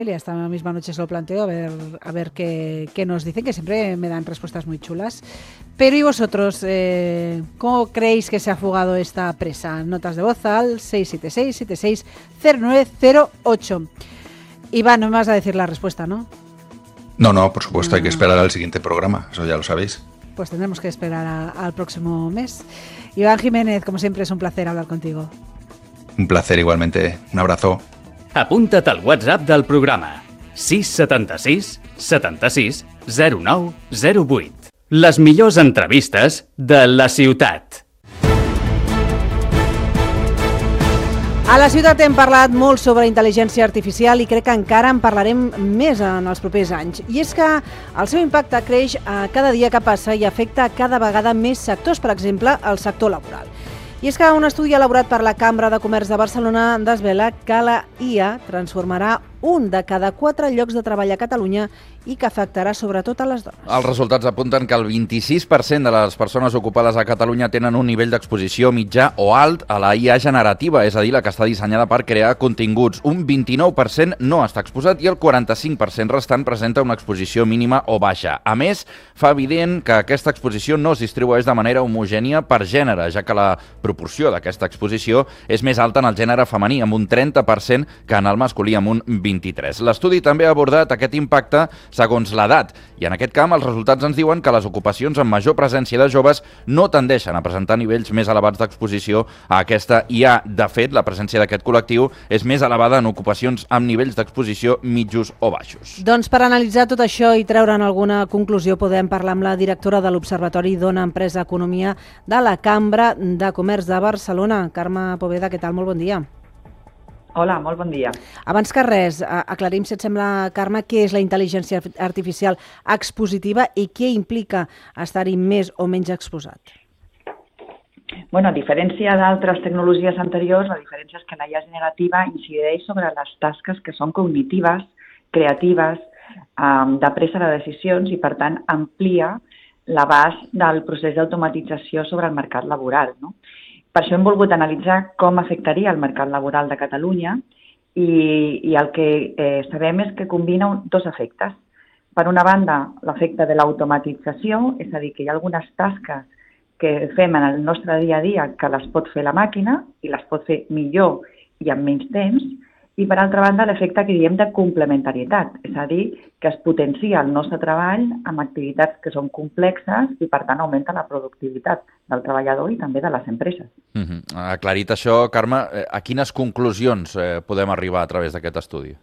Esta misma noche se lo planteo a ver qué nos dicen, que siempre me dan respuestas muy chulas. Pero ¿y vosotros? ¿Cómo creéis que se ha fugado esta presa? Notas de voz al 676-760908. Iván, no me vas a decir la respuesta, ¿no? No, por supuesto, hay que esperar al siguiente programa, eso ya lo sabéis. Pues tendremos que esperar al próximo mes. Iván Jiménez, como siempre, es un placer hablar contigo. Un placer igualmente, un abrazo. Apunta't al WhatsApp del programa 676 76 09 08. Les millors entrevistes de la ciutat. A la ciutat hem parlat molt sobre intel·ligència artificial i crec que encara en parlarem més en els propers anys. I és que el seu impacte creix cada dia que passa i afecta cada vegada més sectors, per exemple, el sector laboral. I és que un estudi elaborat per la Cambra de Comerç de Barcelona desvela que la IA transformarà un de cada 4 llocs de treball a Catalunya i que afectarà sobretot a les dones. Els resultats apunten que el 26% de les persones ocupades a Catalunya tenen un nivell d'exposició mitjà o alt a la IA generativa, és a dir, la que està dissenyada per crear continguts. Un 29% no està exposat i el 45% restant presenta una exposició mínima o baixa. A més, fa evident que aquesta exposició no es distribueix de manera homogènia per gènere, ja que la proporció d'aquesta exposició és més alta en el gènere femení, amb un 30%, que en el masculí, amb un 23%. L'estudi també ha abordat aquest impacte segons l'edat, i en aquest camp els resultats ens diuen que les ocupacions amb major presència de joves no tendeixen a presentar nivells més elevats d'exposició a aquesta IA. De fet, la presència d'aquest col·lectiu és més elevada en ocupacions amb nivells d'exposició mitjos o baixos. Doncs per analitzar tot això i treure'n alguna conclusió podem parlar amb la directora de l'Observatori Dona Empresa Economia de la Cambra de Comerç de Barcelona, Carme Poveda. Què tal? Molt bon dia. Hola, molt bon dia. Abans que res, aclarim, si et sembla, Carme, què és la intel·ligència artificial expositiva i què implica estar-hi més o menys exposat? A diferència d'altres tecnologies anteriors, la diferència és que la IA generativa incideix sobre les tasques que són cognitives, creatives, de presa de decisions i, per tant, amplia l'abast del procés d'automatització sobre el mercat laboral, no? Per això hem volgut analitzar com afectaria el mercat laboral de Catalunya i el que sabem és que combina dos efectes. Per una banda, l'efecte de l'automatització, és a dir, que hi ha algunes tasques que fem en el nostre dia a dia que les pot fer la màquina i les pot fer millor i amb menys temps, i per altra banda l'efecte que diem de complementarietat, és a dir, que es potencia el nostre treball amb activitats que són complexes i per tant augmenta la productivitat del treballador i també de les empreses. Aclarit això, Carme, a quines conclusions podem arribar a través d'aquest estudi?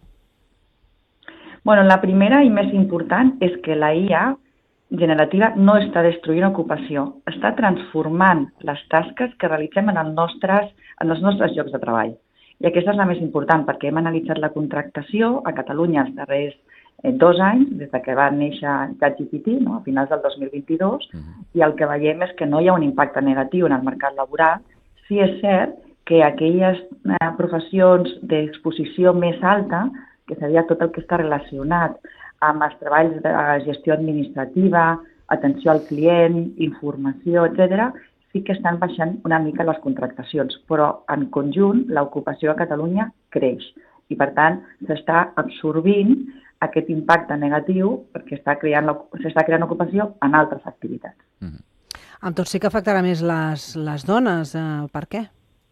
La primera i més important és que la IA generativa no està destruint ocupació, està transformant les tasques que realitzem en els nostres llocs de treball. I aquesta és la més important, perquè hem analitzat la contractació a Catalunya els darrers 2 anys, des que va néixer ChatGPT, a finals del 2022, i el que veiem és que no hi ha un impacte negatiu en el mercat laboral. Sí és cert que aquelles professions d'exposició més alta, que seria tot el que està relacionat amb els treballs de gestió administrativa, atenció al client, informació, etc., sí que estan baixant una mica les contractacions, però en conjunt l'ocupació a Catalunya creix i per tant s'està absorbint aquest impacte negatiu perquè s'està creant ocupació en altres activitats. Amb tot sí que afectarà més les dones. Per què?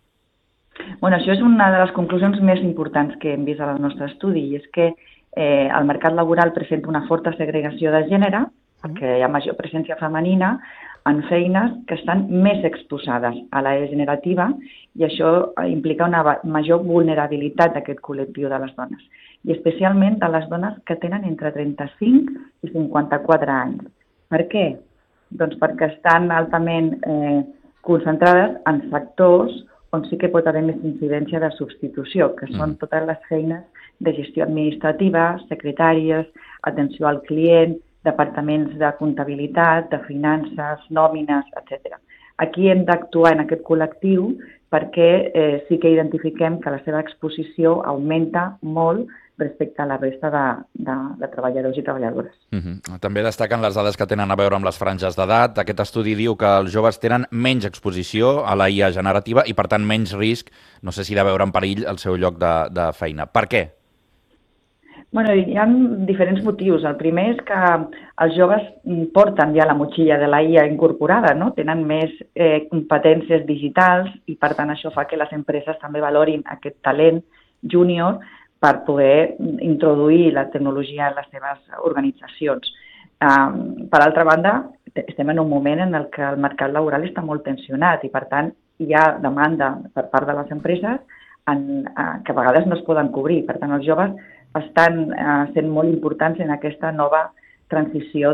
Això és una de les conclusions més importants que hem vist al nostre estudi i és que el mercat laboral presenta una forta segregació de gènere perquè hi ha major presència femenina en feines que estan més exposades a l'AIA generativa i això implica una major vulnerabilitat d'aquest col·lectiu de les dones i especialment de les dones que tenen entre 35 i 54 anys. Per què? Doncs perquè estan altament concentrades en sectors on sí que pot haver més incidència de substitució, que són totes les feines de gestió administrativa, secretàries, atenció al client, departaments de comptabilitat, de finances, nòmines, etc. Aquí hem d'actuar en aquest col·lectiu perquè sí que identifiquem que la seva exposició augmenta molt respecte a la resta de treballadors i treballadores. També destaquen les dades que tenen a veure amb les franges d'edat. Aquest estudi diu que els joves tenen menys exposició a la IA generativa i, per tant, menys risc, no sé si de veure en perill el seu lloc de feina. Per què? Bueno, hi ha diferents motius. El primer és que els joves porten ja la motxilla de la IA incorporada, no? Tenen més competències digitals i, per tant, això fa que les empreses també valorin aquest talent júnior per poder introduir la tecnologia en les seves organitzacions. Per altra banda, estem en un moment en el que el mercat laboral està molt tensionat i, per tant, hi ha demanda per part de les empreses que a vegades no es poden cobrir. Per tant, els joves estan sent molt importants en aquesta nova transició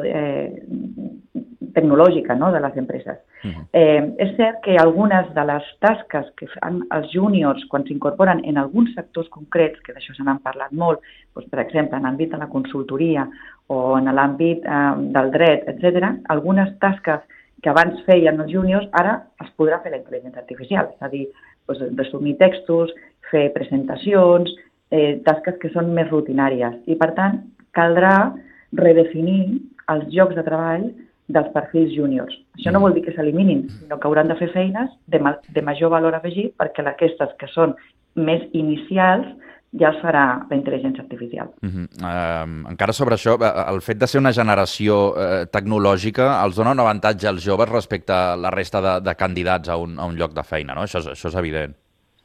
tecnològica, no?, de les empreses. És cert que algunes de les tasques que fan els júniors quan s'incorporen en alguns sectors concrets, que d'això se n'han parlat molt, doncs, per exemple, en l'àmbit de la consultoria o en l'àmbit del dret, etc., algunes tasques que abans feien els júniors, ara es podrà fer la intel·ligència artificial, és a dir, doncs, resumir textos, fer presentacions, tasques que són més rutinàries. I, per tant, caldrà redefinir els llocs de treball dels perfils júniors. Això no vol dir que s'eliminin, sinó que hauran de fer feines de major valor afegit perquè aquestes que són més inicials ja es farà la intel·ligència artificial. Encara sobre això, el fet de ser una generació tecnològica els dona un avantatge als joves respecte a la resta de candidats a un lloc de feina, no? Això és evident.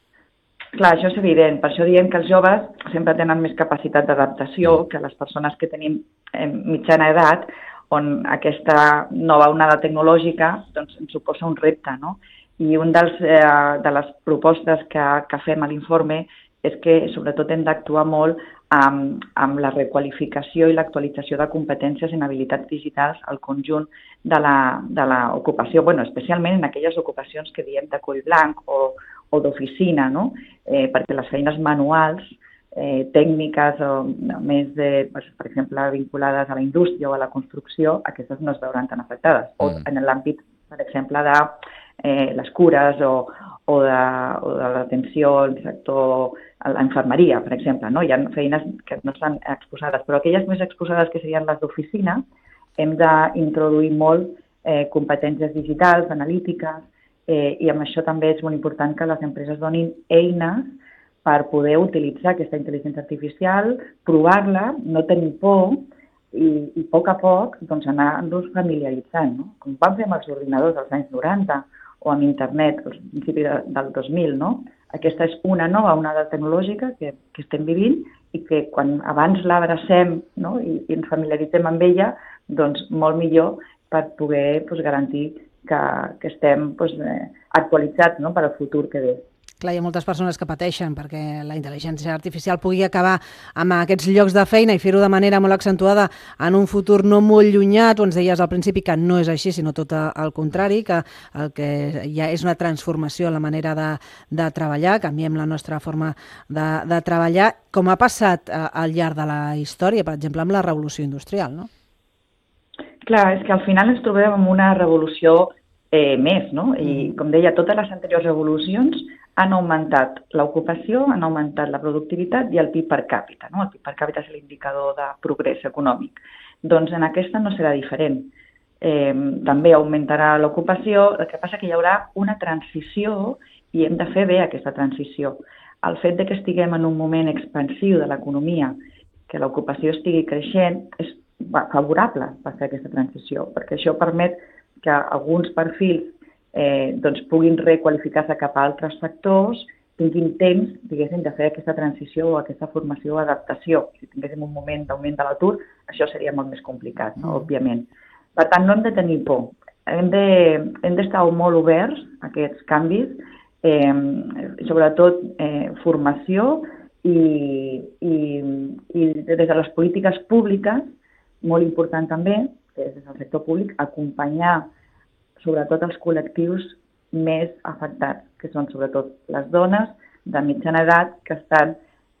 Clar, això és evident. Per això diem que els joves sempre tenen més capacitat d'adaptació que les persones que tenim mitjana edat, on aquesta nova onada tecnològica doncs, ens suposa un repte, no? I una de les propostes que fem a l'informe és que sobretot hem d'actuar molt amb la requalificació i l'actualització de competències en habilitats digitals al conjunt de l'ocupació, especialment en aquelles ocupacions que diem de coll blanc o d'oficina, no? Perquè les feines manuals, tècniques o més, per exemple, vinculades a la indústria o a la construcció, aquestes no es veuran tan afectades. O en l'àmbit, per exemple, de les cures o de l'atenció al sector, a l'infermeria, per exemple, no? Hi ha feines que no estan exposades, però aquelles més exposades que serien les d'oficina, hem d'introduir molt competències digitals, analítiques, i amb això també és molt important que les empreses donin eines per poder utilitzar aquesta intel·ligència artificial, provar-la, no tenir por i a poc doncs, anar-nos familiaritzant, no? Com vam fer amb els ordinadors dels anys 90 o amb internet al principi del 2000, no? Aquesta és una nova onada tecnològica que estem vivint i que quan abans l'abracem, no?, i ens familiaritzem amb ella, doncs molt millor per poder garantir que estem actualitzats, no?, per al futur que ve. Clar, hi ha moltes persones que pateixen perquè la intel·ligència artificial pugui acabar amb aquests llocs de feina i fer-ho de manera molt accentuada en un futur no molt llunyà. Tu ens deies al principi que no és així, sinó tot el contrari, que el que ja és una transformació en la manera de treballar, canviem la nostra forma de treballar, com ha passat al llarg de la història, per exemple, amb la revolució industrial, no? Clar, és que al final ens trobem amb una revolució més, no? I, com deia, totes les anteriors revolucions han augmentat l'ocupació, han augmentat la productivitat i el PIB per càpita, no? El PIB per càpita és l'indicador de progrés econòmic. Doncs en aquesta no serà diferent. També augmentarà l'ocupació, el que passa que hi haurà una transició i hem de fer bé aquesta transició. El fet de que estiguem en un moment expansiu de l'economia, que l'ocupació estigui creixent, és favorable per fer aquesta transició, perquè això permet que alguns perfils doncs puguin requalificar-se cap a altres sectors, tinguin temps, diguéssim, de fer aquesta transició o aquesta formació o adaptació. Si tinguéssim un moment d'augment de l'atur, això seria molt més complicat, no? Òbviament. Per tant, no hem de tenir por. Hem d'estar molt oberts a aquests canvis, sobretot formació i des de les polítiques públiques, molt important també, des del sector públic, acompanyar sobretot els col·lectius més afectats, que són sobretot les dones de mitjana edat que estan,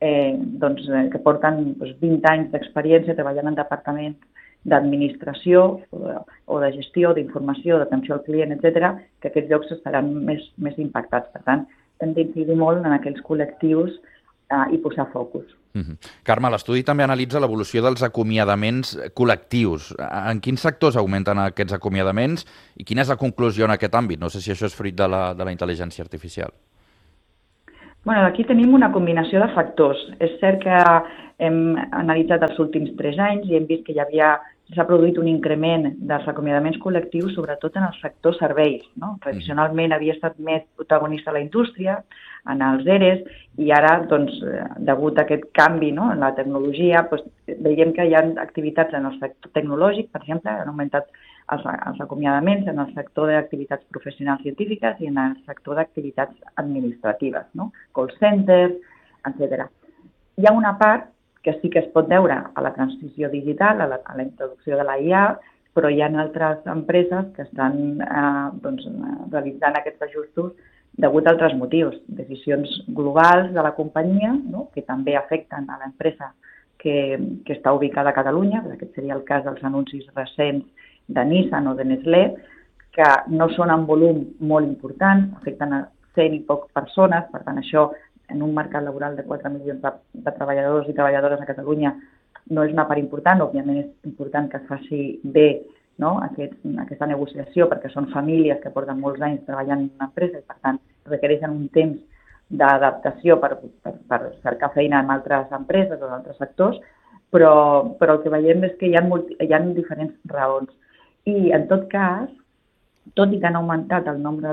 que porten 20 anys d'experiència treballant en departaments d'administració o de gestió, d'informació, d'atenció al client, etc., que aquests llocs estaran més impactats. Per tant, hem d'incidir molt en aquells col·lectius i posar focus. Carme, l'estudi també analitza l'evolució dels acomiadaments col·lectius. En quins sectors augmenten aquests acomiadaments i quina és la conclusió en aquest àmbit? No sé si això és fruit de la intel·ligència artificial. Bueno, aquí tenim una combinació de factors. És cert que hem analitzat els últims 3 anys i hem vist que s'ha produït un increment dels acomiadaments col·lectius, sobretot en el sector serveis. No? Tradicionalment havia estat més protagonista la indústria, en els ERES, i ara, doncs, degut a aquest canvi, no, en la tecnologia, doncs, veiem que hi ha activitats en el sector tecnològic, per exemple, han augmentat els acomiadaments en el sector d'activitats professionals científiques i en el sector d'activitats administratives, no? Call centers, etc. Hi ha una part que sí que es pot veure a la transició digital, a la introducció de la IA, però hi ha altres empreses que estan realitzant aquests ajustos degut a altres motius, decisions globals de la companyia, no? Que també afecten a l'empresa que està ubicada a Catalunya, aquest seria el cas dels anuncis recents de Nissan o de Nestlé, que no són en volum molt importants, afecten a 100 i poc persones, per tant això en un mercat laboral de 4 milions de treballadors i treballadores a Catalunya no és una part important, òbviament és important que es faci bé, no? Aquesta negociació, perquè són famílies que porten molts anys treballant en una empresa i per tant requereixen un temps d'adaptació per cercar feina en altres empreses o en altres sectors, però el que veiem és que hi ha diferents raons. I en tot cas, tot i que han augmentat el nombre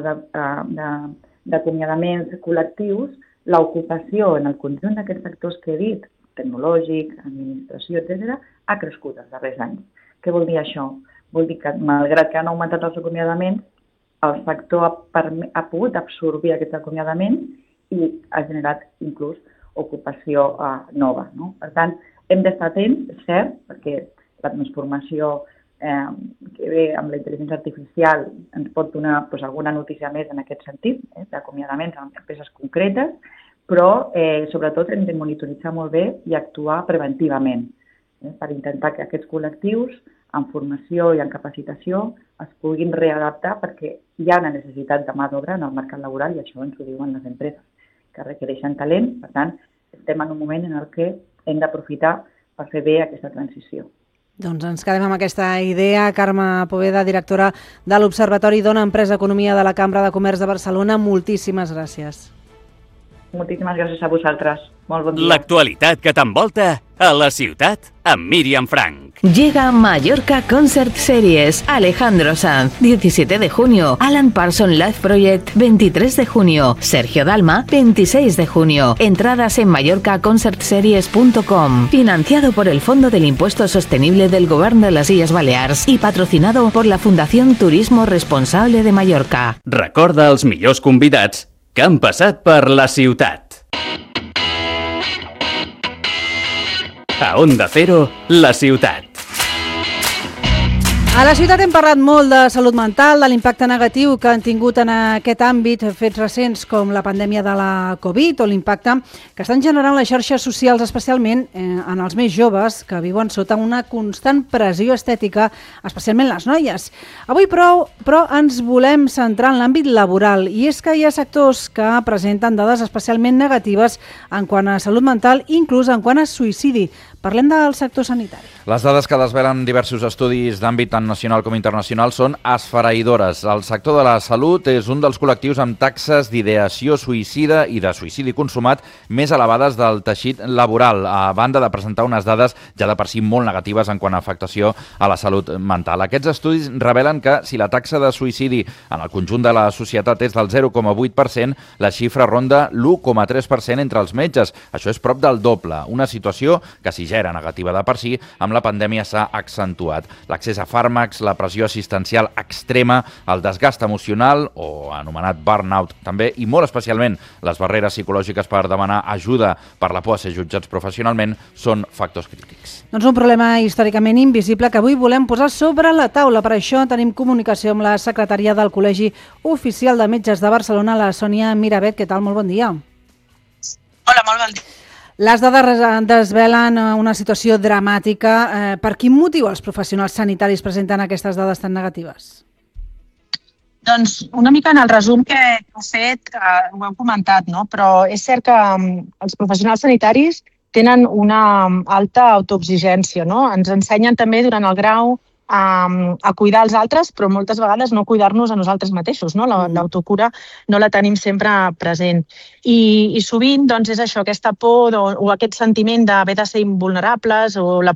d'acomiadaments col·lectius, l'ocupació en el conjunt d'aquests sectors que he dit, tecnològic, administració, etc., ha crescut els darrers anys. Què vol dir això? Vol dir que, malgrat que han augmentat els acomiadaments, el sector ha pogut absorbir aquests acomiadaments i ha generat inclús ocupació nova. No? Per tant, hem d'estar atents, és cert, perquè la transformació que ve amb la intel·ligència artificial ens pot donar alguna notícia més en aquest sentit, d'acomiadaments en empreses concretes, però sobretot hem de monitoritzar molt bé i actuar preventivament per intentar que aquests col·lectius en formació i en capacitació es puguin readaptar perquè hi ha una necessitat de mà d'obra en el mercat laboral i això ens ho diuen les empreses, que requereixen talent. Per tant, estem en un moment en el que hem d'aprofitar per fer bé aquesta transició. Doncs ens quedem amb aquesta idea. Carme Poveda, directora de l'Observatori Dona Empresa Economia de la Cambra de Comerç de Barcelona, moltíssimes gràcies. Moltíssimes gràcies a vosaltres. Molt bon dia. L'actualitat que t'envolta a la ciutat amb Míriam Frank. Llega Mallorca Concert Series. Alejandro Sanz, 17 de junio. Alan Parsons Live Project, 23 de junio. Sergio Dalma, 26 de junio. Entradas en mallorcaconcertseries.com. Financiado por el Fondo del Impuesto Sostenible del Govern de les Illes Balears y patrocinado por la Fundación Turismo Responsable de Mallorca. Recorda els millors convidats que han passat per la ciutat. A Onda Cero, la ciutat. A la ciutat hem parlat molt de salut mental, de l'impacte negatiu que han tingut en aquest àmbit fets recents com la pandèmia de la Covid o l'impacte que estan generant les xarxes socials, especialment en els més joves que viuen sota una constant pressió estètica, especialment les noies. Avui, però ens volem centrar en l'àmbit laboral i és que hi ha sectors que presenten dades especialment negatives en quant a salut mental, inclús en quant a suïcidi. Parlem del sector sanitari. Les dades que desvelen diversos estudis d'àmbit tant nacional com internacional són esfereïdores. El sector de la salut és un dels col·lectius amb taxes d'ideació suïcida i de suïcidi consumat més elevades del teixit laboral, a banda de presentar unes dades ja de per si molt negatives en quant a afectació a la salut mental. Aquests estudis revelen que si la taxa de suïcidi en el conjunt de la societat és del 0,8%, la xifra ronda l'1,3% entre els metges. Això és prop del doble, una situació que si ja era negativa de per si, amb la pandèmia s'ha accentuat. L'accés a fàrmacs, la pressió assistencial extrema, el desgast emocional, o anomenat burnout també, i molt especialment les barreres psicològiques per demanar ajuda per la por a ser jutjats professionalment, són factors crítics. Doncs un problema històricament invisible que avui volem posar sobre la taula. Per això tenim comunicació amb la secretària del Col·legi Oficial de Metges de Barcelona, la Sònia Miravet. Què tal? Molt bon dia. Hola, molt bon dia. Les dades desvelen una situació dramàtica. Per quin motiu els professionals sanitaris presenten aquestes dades tan negatives? Doncs una mica en el resum que heu fet, ho heu comentat, no? Però és cert que els professionals sanitaris tenen una alta autoexigència, no? Ens ensenyen també durant el grau a cuidar els altres, però moltes vegades no cuidar-nos a nosaltres mateixos, no? L'autocura no la tenim sempre present. I sovint doncs, és això, aquesta por o aquest sentiment d'haver de ser invulnerables o la